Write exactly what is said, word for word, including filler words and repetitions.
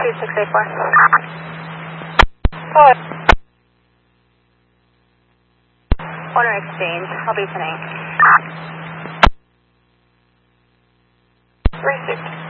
two six eight four. Four. Order exchange. I'll be tonight. Three six.